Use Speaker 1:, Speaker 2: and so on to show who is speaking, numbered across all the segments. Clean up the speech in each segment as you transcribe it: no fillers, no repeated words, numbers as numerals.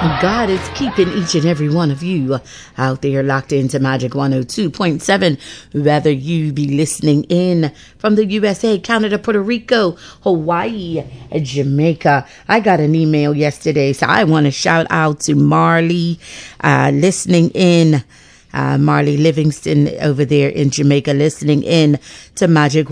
Speaker 1: God is keeping each and every one of you out there locked into Magic 102.7, whether you be listening in from the USA, Canada, Puerto Rico, Hawaii, Jamaica. I got an email yesterday, so I want to shout out to Marley listening in. Marley Livingston over there in Jamaica listening in to Magic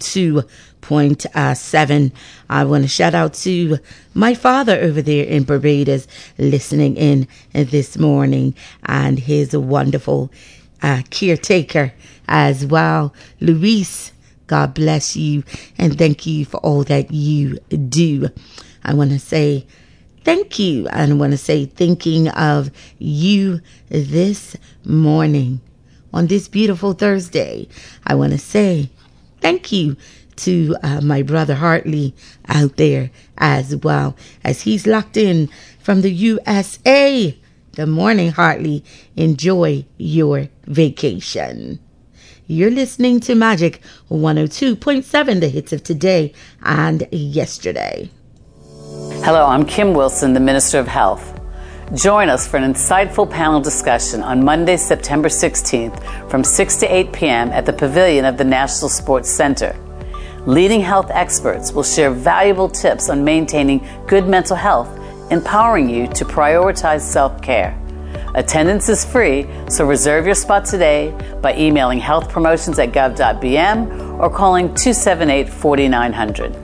Speaker 1: 102.7. I want to shout out to my father over there in Barbados listening in this morning, and his wonderful caretaker as well, Luis. God bless you and thank you for all that you do. I want to say thank you. I want to say thinking of you this morning on this beautiful Thursday. I want to say thank you to my brother Hartley out there as well, as he's locked in from the USA. Good morning, Hartley. Enjoy your vacation. You're listening to Magic 102.7, the hits of today and yesterday.
Speaker 2: Hello, I'm Kim Wilson, the Minister of Health. Join us for an insightful panel discussion on Monday, September 16th from 6 to 8 p.m. at the Pavilion of the National Sports Center. Leading health experts will share valuable tips on maintaining good mental health, empowering you to prioritize self-care. Attendance is free, so reserve your spot today by emailing healthpromotions@gov.bm or calling 278-4900.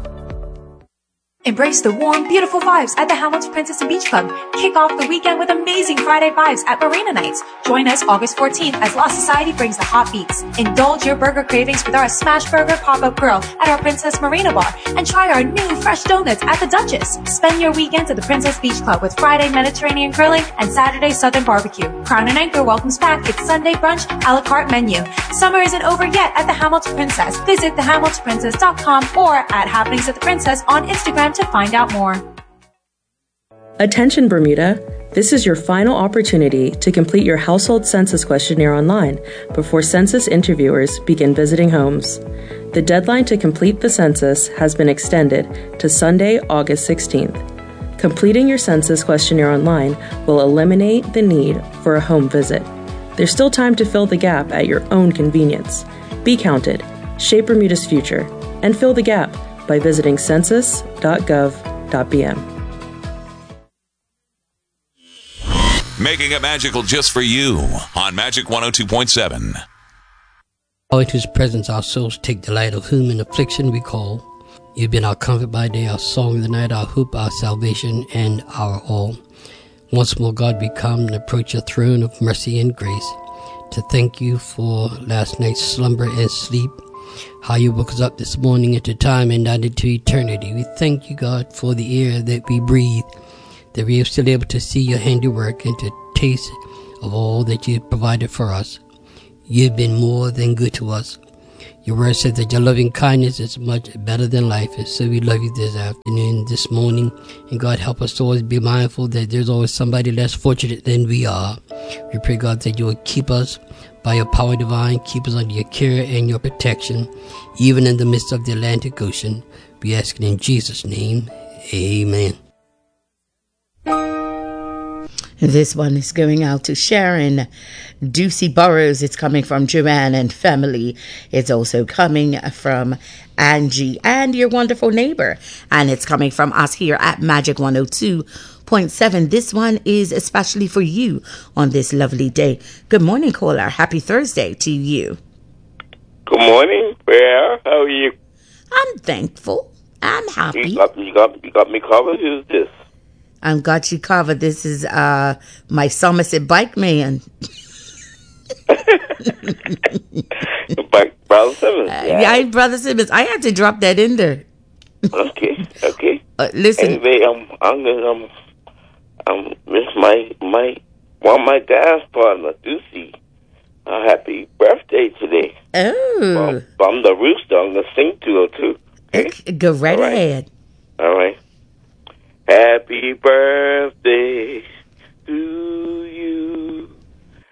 Speaker 3: Embrace the warm, beautiful vibes at the Hamilton Princess and Beach Club. Kick off the weekend with amazing Friday vibes at Marina Nights. Join us August 14th as Lost Society brings the hot beats. Indulge your burger cravings with our Smash Burger Pop-Up Grill at our Princess Marina Bar and try our new fresh donuts at the Duchess. Spend your weekends at the Princess Beach Club with Friday Mediterranean grilling and Saturday Southern barbecue. Crown and Anchor welcomes back its Sunday brunch a la carte menu. Summer isn't over yet at the Hamilton Princess. Visit thehamiltonprincess.com or at Happenings at the Princess on Instagram to find out more.
Speaker 4: Attention Bermuda, this is your final opportunity to complete your household census questionnaire online before census interviewers begin visiting homes. The deadline to complete the census has been extended to Sunday, August 16th. Completing your census questionnaire online will eliminate the need for a home visit. There's still time to fill the gap at your own convenience. Be counted, shape Bermuda's future, and fill the gap by visiting census.gov.bm.
Speaker 5: Making it magical just for you on Magic 102.7.
Speaker 6: Into his presence our souls take delight, of whom in affliction we call. You've been our comfort by day, our song of the night, our hope, our salvation, and our all. Once more, God, we come and approach your throne of mercy and grace to thank you for last night's slumber and sleep, how you woke us up this morning into time and not into eternity. We thank you, God, for the air that we breathe, that we are still able to see your handiwork and to taste of all that you've provided for us. You've been more than good to us. Your word says that your loving kindness is much better than life, and so we love you this afternoon, this morning. And God, help us to always be mindful that there's always somebody less fortunate than we are. We pray, God, that you will keep us by your power divine, keep us under your care and your protection, even in the midst of the Atlantic Ocean. We ask it in Jesus' name. Amen.
Speaker 1: This one is going out to Sharon Ducey Burrows. It's coming from Joanne and family. It's also coming from Angie and your wonderful neighbor. And it's coming from us here at Magic 102.7. This one is especially for you on this lovely day. Good morning, caller. Happy Thursday to you.
Speaker 7: Good morning. Well, how are you?
Speaker 1: I'm thankful. I'm happy.
Speaker 7: You got me covered. Who's this?
Speaker 1: I'm got you covered. This is my Somerset bike man.
Speaker 7: Brother Simmons.
Speaker 1: Yeah, Brother Simmons. I had to drop that in there.
Speaker 7: Okay.
Speaker 1: Listen.
Speaker 7: Anyway, miss my dance partner, Ducey. Happy birthday today.
Speaker 1: Oh.
Speaker 7: From the Rooster. I'm gonna sing to her too.
Speaker 1: Okay? Go right ahead.
Speaker 7: All right. Happy birthday to